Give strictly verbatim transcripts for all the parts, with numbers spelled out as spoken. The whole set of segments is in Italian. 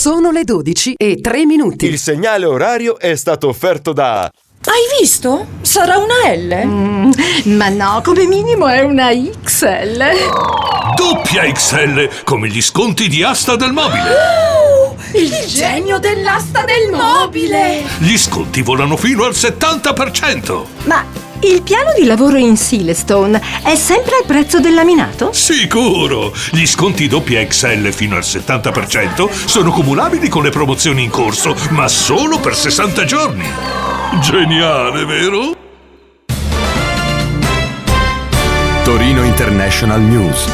Sono le dodici e tre minuti. Il segnale orario è stato offerto da... Hai visto? Sarà una L? Mm, ma no, come minimo è una X L. Doppia X L, come gli sconti di Asta del Mobile. Oh, il genio dell'asta del mobile. Gli sconti volano fino al settanta per cento. Ma il piano di lavoro in Silestone è sempre al prezzo del laminato? Sicuro! Gli sconti doppia X L fino al settanta per cento sono cumulabili con le promozioni in corso, ma solo per sessanta giorni. Geniale, vero? Torino International News.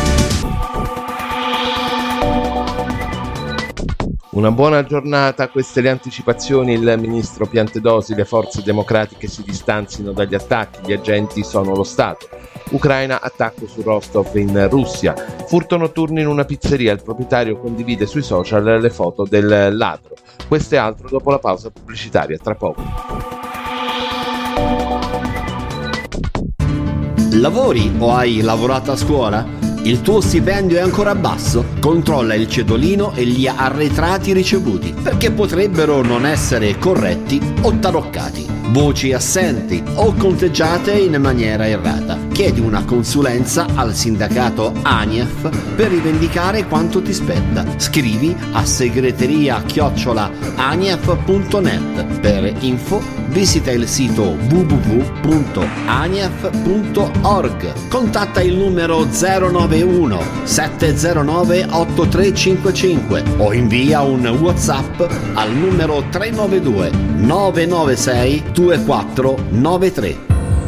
Una buona giornata, queste le anticipazioni. Il ministro Piantedosi: le forze democratiche si distanzino dagli attacchi, gli agenti sono lo Stato. Ucraina, attacco su Rostov in Russia. Furto notturno in una pizzeria, il proprietario condivide sui social le foto del ladro. Questo e altro dopo la pausa pubblicitaria, tra poco. Lavori o hai lavorato a scuola? Il tuo stipendio è ancora basso? Controlla il cedolino e gli arretrati ricevuti, perché potrebbero non essere corretti o taroccati, voci assenti o conteggiate in maniera errata. Chiedi una consulenza al sindacato ANIEF per rivendicare quanto ti spetta. Scrivi a segreteria chiocciola anief punto net. Per info visita il sito w w w punto anief punto org. Contatta il numero zero nove uno sette zero nove otto tre cinque cinque o invia un WhatsApp al numero tre nove due nove nove sei due quattro nove tre.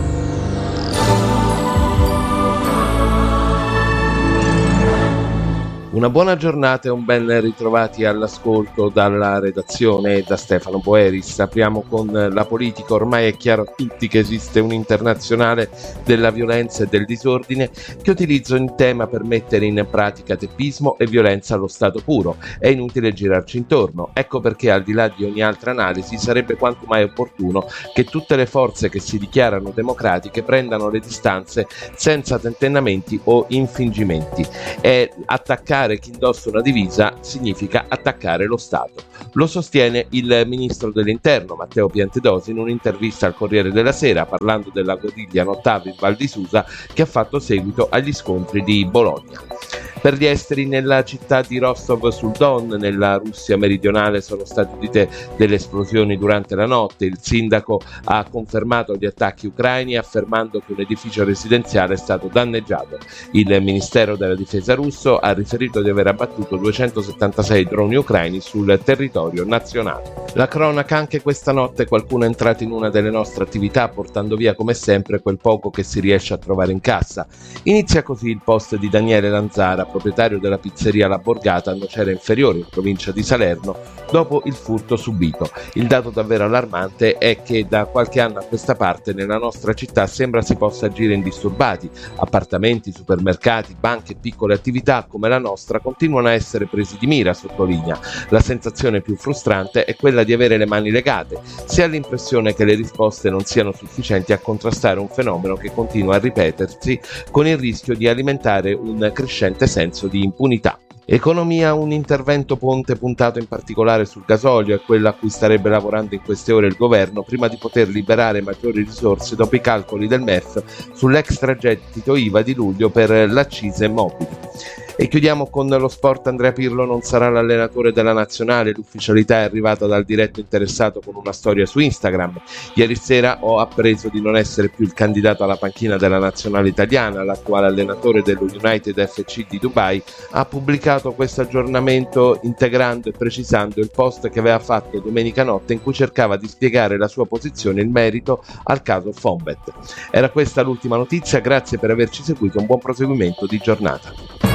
Una buona giornata e un ben ritrovati all'ascolto dalla redazione e da Stefano Boeris. Apriamo con la politica. Ormai è chiaro a tutti che esiste un internazionale della violenza e del disordine che utilizza un tema per mettere in pratica teppismo e violenza allo stato puro. È inutile girarci intorno. Ecco perché, al di là di ogni altra analisi, sarebbe quanto mai opportuno che tutte le forze che si dichiarano democratiche prendano le distanze senza tentennamenti o infingimenti. E attaccare chi indossa una divisa significa attaccare lo Stato. Lo sostiene il ministro dell'Interno Matteo Piantedosi in un'intervista al Corriere della Sera, parlando della guerriglia Nottava in Val di Susa che ha fatto seguito agli scontri di Bologna. Per gli esteri, nella città di Rostov sul Don, nella Russia meridionale, sono state udite delle esplosioni durante la notte. Il sindaco ha confermato gli attacchi ucraini, affermando che un edificio residenziale è stato danneggiato. Il Ministero della Difesa russo ha riferito di aver abbattuto duecentosettantasei droni ucraini sul territorio nazionale. La cronaca anche questa notte: qualcuno è entrato in una delle nostre attività portando via come sempre quel poco che si riesce a trovare in cassa. Inizia così il post di Daniele Lanzara, proprietario della pizzeria La Borgata a Nocera Inferiore in provincia di Salerno, dopo il furto subito. Il dato davvero allarmante è che da qualche anno a questa parte nella nostra città sembra si possa agire indisturbati. Appartamenti, supermercati, banche e piccole attività come la nostra continuano a essere presi di mira, sottolinea. La sensazione più frustrante è quella di avere le mani legate. Si ha l'impressione che le risposte non siano sufficienti a contrastare un fenomeno che continua a ripetersi, con il rischio di alimentare un crescente senso di impunità. Economia, un intervento ponte puntato in particolare sul gasolio è quello a cui starebbe lavorando in queste ore il governo prima di poter liberare maggiori risorse dopo i calcoli del M E F sull'extragettito I V A di luglio per l'accise mobili. E chiudiamo con lo sport. Andrea Pirlo non sarà l'allenatore della nazionale, l'ufficialità è arrivata dal diretto interessato con una storia su Instagram. Ieri sera ho appreso di non essere più il candidato alla panchina della nazionale italiana. L'attuale allenatore dello United F C di Dubai ha pubblicato questo aggiornamento integrando e precisando il post che aveva fatto domenica notte in cui cercava di spiegare la sua posizione in merito al caso Fonbet. Era questa l'ultima notizia, grazie per averci seguito, un buon proseguimento di giornata.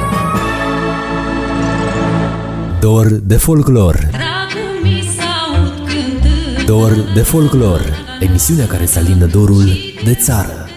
Dor de folclor. Dor de folclor, emisiunea care să alindă dorul de țară.